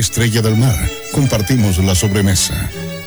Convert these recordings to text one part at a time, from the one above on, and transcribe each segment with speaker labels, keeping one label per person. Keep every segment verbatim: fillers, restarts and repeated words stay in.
Speaker 1: Estrella del Mar. Compartimos la sobremesa.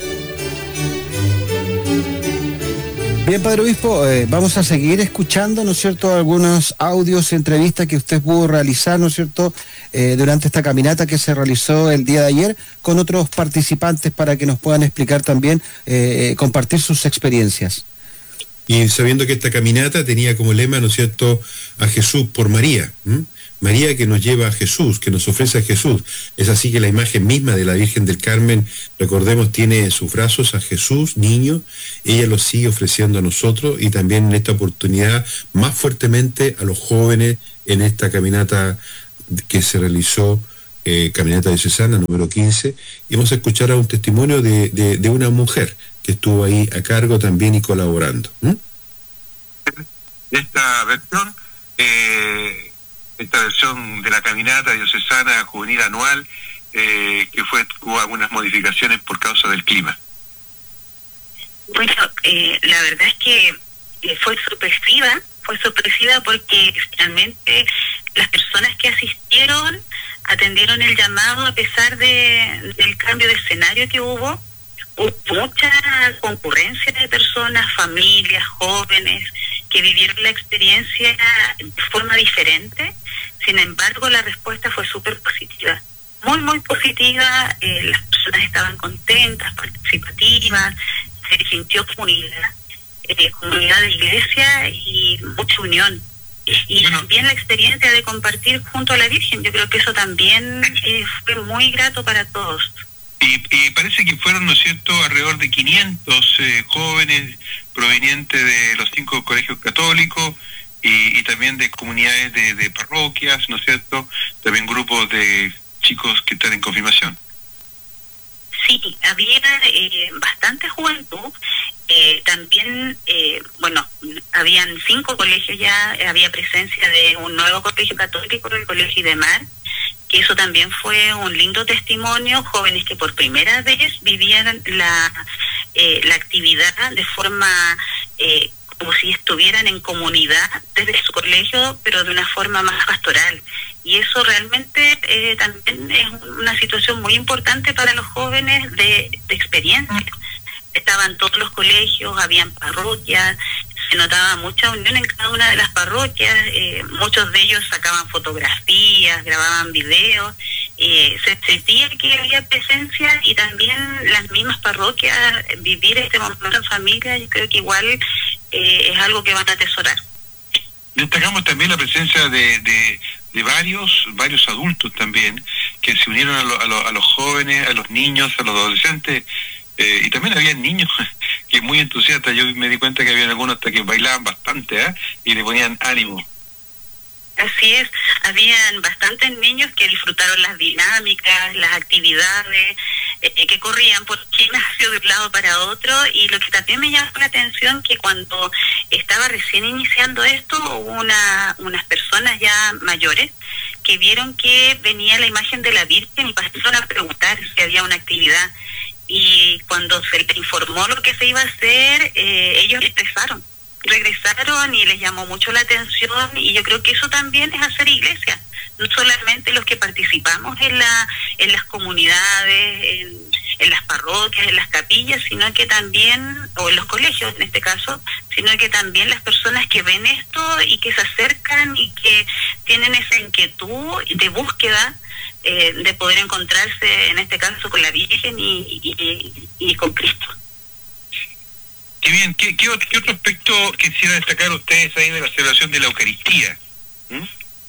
Speaker 2: Bien, Padre Obispo, eh, vamos a seguir escuchando, ¿no es cierto?, algunos audios, entrevistas que usted pudo realizar, ¿no es cierto?, eh, durante esta caminata que se realizó el día de ayer con otros participantes para que nos puedan explicar también, eh, compartir sus experiencias.
Speaker 3: Y sabiendo que esta caminata tenía como lema, ¿no es cierto?, a Jesús por María. ¿m? María que nos lleva a Jesús, que nos ofrece a Jesús. Es así que la imagen misma de la Virgen del Carmen, recordemos, tiene en sus brazos a Jesús, niño. Ella lo sigue ofreciendo a nosotros y también en esta oportunidad más fuertemente a los jóvenes en esta caminata que se realizó, eh, caminata diocesana número quince. Y vamos a escuchar a un testimonio de, de, de una mujer que estuvo ahí a cargo también y colaborando. ¿Mm?
Speaker 4: Esta versión... Eh... esta versión de la caminata diocesana juvenil anual, eh, que fue hubo algunas modificaciones por causa del clima.
Speaker 5: Bueno, eh, la verdad es que eh, fue sorpresiva, fue sorpresiva porque realmente las personas que asistieron atendieron el llamado a pesar de, del cambio de escenario que hubo. Hubo mucha concurrencia de personas, familias, jóvenes, que vivieron la experiencia de forma diferente. Sin embargo, la respuesta fue súper positiva, muy, muy positiva. Eh, las personas estaban contentas, participativas, se sintió comunidad, eh, comunidad de iglesia y mucha unión. Y bueno, también la experiencia de compartir junto a la Virgen, yo creo que eso también eh, fue muy grato para todos.
Speaker 4: Y, y parece que fueron, ¿no es cierto?, alrededor de quinientos eh, jóvenes provenientes de los cinco colegios católicos y, y también de comunidades de, de parroquias, ¿no es cierto?, también grupos de chicos que están en confirmación.
Speaker 5: Sí, había eh, bastante juventud, eh, también, eh, bueno, habían cinco colegios ya, había presencia de un nuevo colegio católico, el Colegio Idemar, que eso también fue un lindo testimonio, jóvenes que por primera vez vivían la, eh, la actividad de forma eh, como si estuvieran en comunidad desde su colegio, pero de una forma más pastoral. Y eso realmente eh, también es una situación muy importante para los jóvenes de, de experiencia. Estaban todos los colegios, habían parroquias, se notaba mucha unión en cada una de las parroquias, eh, muchos de ellos sacaban fotografías, grababan videos, eh, se sentía que había presencia y también las mismas parroquias, vivir este momento en familia, yo creo que igual eh, es algo que van a atesorar.
Speaker 4: Destacamos también la presencia de, de, de varios varios adultos también, que se unieron a, lo, a, lo, a los jóvenes, a los niños, a los adolescentes. Eh, y también había niños que muy entusiastas. Yo me di cuenta que había algunos hasta que bailaban bastante, ¿eh? Y le ponían ánimo.
Speaker 5: Así es, habían bastantes niños que disfrutaron las dinámicas, las actividades, eh, que corrían por el gimnasio de un lado para otro. Y lo que también me llamó la atención, que cuando estaba recién iniciando esto, hubo una, unas personas ya mayores que vieron que venía la imagen de la Virgen y pasaron a preguntar si había una actividad. Y cuando se les informó lo que se iba a hacer, eh, ellos regresaron, regresaron y les llamó mucho la atención, y yo creo que eso también es hacer iglesia, no solamente los que participamos en la en las comunidades, en, en las parroquias, en las capillas, sino que también, o en los colegios en este caso, sino que también las personas que ven esto y que se acercan y que tienen esa inquietud de búsqueda, Eh, de poder encontrarse en este caso con la Virgen y, y, y con Cristo.
Speaker 4: Qué bien. ¿Qué, qué, qué otro aspecto quisiera destacar ustedes ahí de la celebración de la Eucaristía? ¿Mm?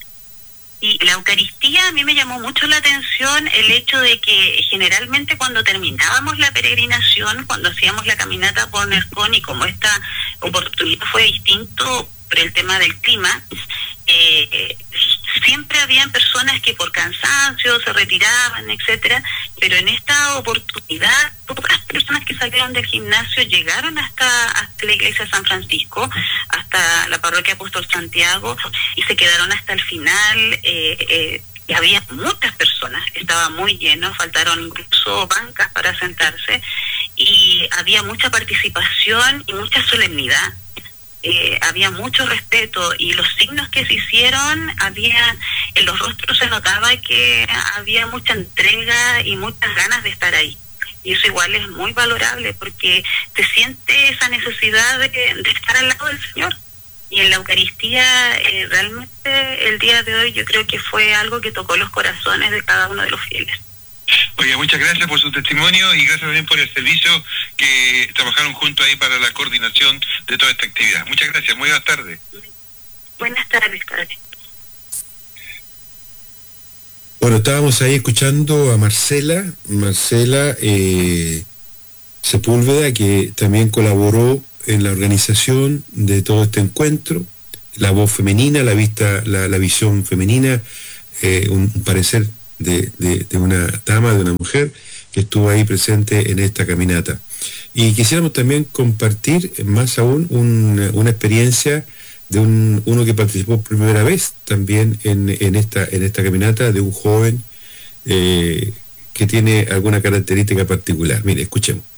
Speaker 5: Y la Eucaristía, a mí me llamó mucho la atención el hecho de que generalmente cuando terminábamos la peregrinación, cuando hacíamos la caminata por Nercón, y como esta oportunidad fue distinto por el tema del clima, eh, siempre habían personas que por cansancio se retiraban, etcétera, pero en esta oportunidad todas las personas que salieron del gimnasio llegaron hasta, hasta la iglesia de San Francisco, hasta la parroquia Apóstol Santiago, y se quedaron hasta el final. eh, eh, y había muchas personas, estaba muy lleno, faltaron incluso bancas para sentarse, y había mucha participación y mucha solemnidad. Eh, había mucho respeto, y los signos que se hicieron, había en los rostros se notaba que había mucha entrega y muchas ganas de estar ahí. Y eso igual es muy valorable porque te siente esa necesidad de, de estar al lado del Señor. Y en la Eucaristía, eh, realmente el día de hoy yo creo que fue algo que tocó los corazones de cada uno de los fieles.
Speaker 4: Oye, muchas gracias por su testimonio y gracias también por el servicio que trabajaron juntos ahí para la coordinación de toda esta actividad. Muchas gracias, muy buenas tardes.
Speaker 5: Buenas tardes, padre.
Speaker 3: Bueno, estábamos ahí escuchando a Marcela, Marcela eh, Sepúlveda, que también colaboró en la organización de todo este encuentro, la voz femenina, la vista, la, la visión femenina, eh, un, un parecer de, de, de una dama, de una mujer que estuvo ahí presente en esta caminata. Y quisiéramos también compartir más aún un, una experiencia de un, uno que participó por primera vez también en, en, esta, en esta caminata, de un joven eh, que tiene alguna característica particular. Mire, escuchemos.